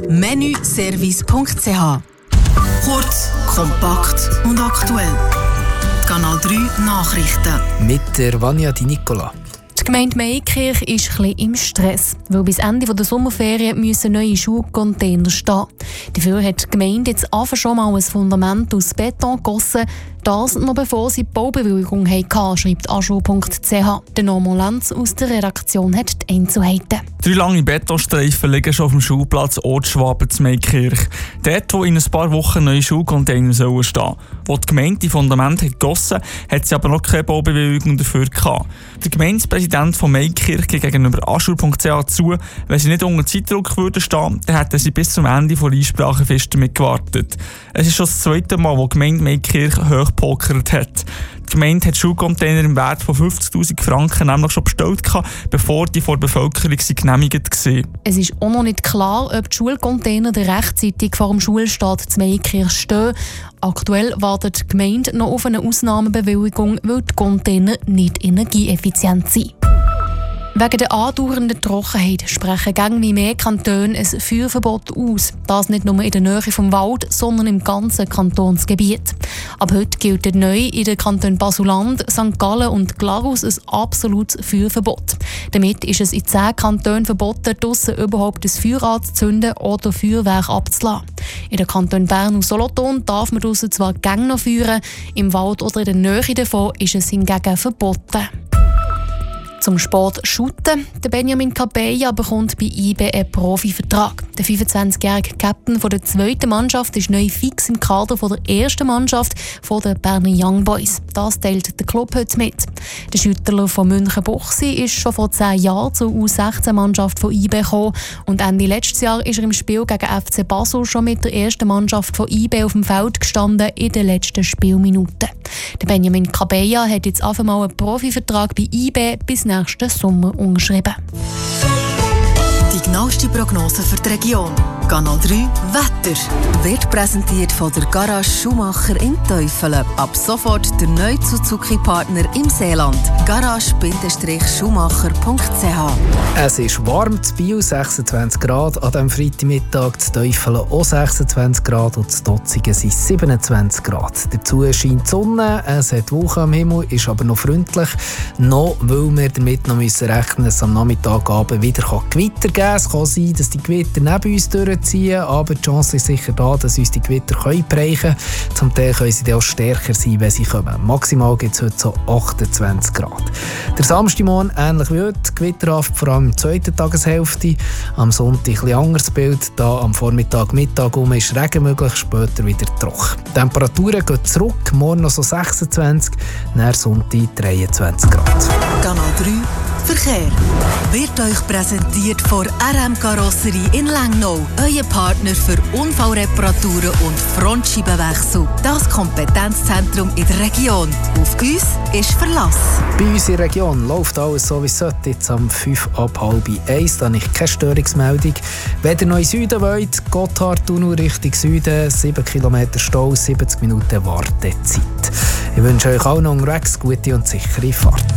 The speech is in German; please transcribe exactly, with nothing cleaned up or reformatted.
menüservice punkt c h. Kurz, kompakt und aktuell. Kanal drei Nachrichten. Mit der Vania Di Nicola. Die Gemeinde Meikirch ist ein bisschen im Stress, weil bis Ende der Sommerferien müssen neue Schulcontainer stehen. Dafür hat die Gemeinde jetzt einfach schon mal ein Fundament aus Beton gegossen, das noch bevor sie die Baubewilligung hatten, schreibt aschur punkt c h. Der Norman Lenz aus der Redaktion hat die Einzelheiten. Drei lange Betonstreifen liegen schon auf dem Schulplatz Ortsschwaben zu Meikirch. Dort, wo in ein paar Wochen neue Schulcontainer stehen sollen. Wo die Gemeinde die Fundamente hat gegossen, hat sie aber noch keine Baubewilligung dafür gehabt. Der Gemeindepräsident von Meikirch geht gegenüber aschur punkt c h zu, wenn sie nicht unter Zeitdruck würden stehen, dann hätten sie bis zum Ende der Einsprachefrist damit gewartet. Es ist schon das zweite Mal, wo die Gemeinde Meikirch hochgepokert hat. Die Gemeinde hat Schulcontainer im Wert von fünfzigtausend Franken nämlich schon bestellt, bevor die vor der Bevölkerung genehmigt waren. Es ist auch noch nicht klar, ob die Schulcontainer rechtzeitig vor dem Schulstart zu Meikirch stehen. Aktuell wartet die Gemeinde noch auf eine Ausnahmebewilligung, weil die Container nicht energieeffizient sind. Wegen der andauernden Trockenheit sprechen gäng wie mehr Kantone ein Feuerverbot aus. Das nicht nur in der Nähe vom Wald, sondern im ganzen Kantonsgebiet. Ab heute gilt neu in den Kantonen Basel-Land, Sankt Gallen und Glarus ein absolutes Feuerverbot. Damit ist es in zehn Kantonen verboten, draussen überhaupt ein Feuer anzuzünden oder Feuerwerk abzulassen. In den Kantonen Bern und Solothurn darf man draussen zwar gäng noch feuern, im Wald oder in der Nähe davon ist es hingegen verboten. Zum Sport Shooten. Der Benjamin Kabeya bekommt bei I B einen Profivertrag. Der fünfundzwanzigjährige Captain von der zweiten Mannschaft ist neu fix im Kader von der ersten Mannschaft von den Berner Young Boys. Das teilt der Club heute mit. Der Schüttler von Münchenbuchsee ist schon vor zehn Jahren zur U sechzehn Mannschaft von I B gekommen und Ende letztes Jahr ist er im Spiel gegen F C Basel schon mit der ersten Mannschaft von I B auf dem Feld gestanden in den letzten Spielminuten. Der Benjamin Kabeya hat jetzt einfach mal einen Profivertrag bei I B bis nächsten Sommer unterschrieben. Die genaueste Prognose für die Region. Kanal drei Wetter wird präsentiert von der Garage Schumacher in Teufelen. Ab sofort der neue Suzuki-Partner im Seeland. garage Schumacher punkt c h. Es ist warm, zu Biel sechsundzwanzig Grad, an diesem Freitagmittag zu Teufelen auch sechsundzwanzig Grad und zu Dotzigen sind siebenundzwanzig Grad. Dazu scheint die Sonne, es hat Wolken am Himmel, ist aber noch freundlich. Noch, weil wir damit noch müssen rechnen, dass es am Nachmittagabend wieder Gewitter geben kann. Es kann sein, dass die Gewitter neben uns durchziehen, aber die Chance ist sicher da, dass uns die Gewitter können brechen können. Zum Teil können sie dann auch stärker sein, wenn sie kommen. Maximal gibt es heute so achtundzwanzig Grad. Der Samstagmorgen ähnlich wie heute, gewitterhaft, vor allem in der zweiten Tageshälfte. Am Sonntag ein bisschen anderes Bild. Da am Vormittag, Mittag um ist Regen möglich, später wieder trocken. Die Temperaturen gehen zurück, morgen noch so sechsundzwanzig, dann Sonntag dreiundzwanzig Grad. Kanal drei Verkehr wird euch präsentiert von R M Karosserie in Lengnau. Euer Partner für Unfallreparaturen und Frontscheibenwechsel. Das Kompetenzzentrum in der Region. Auf uns ist Verlass. Bei uns in der Region läuft alles so wie es sollte. Jetzt am fünf ab halb eins, da habe ich keine Störungsmeldung. Wenn ihr noch in Süden wollt, Gotthardtunnel Richtung Süden, sieben Kilometer Stau, siebzig Minuten Wartezeit. Ich wünsche euch allen unterwegs gute und sichere Fahrt.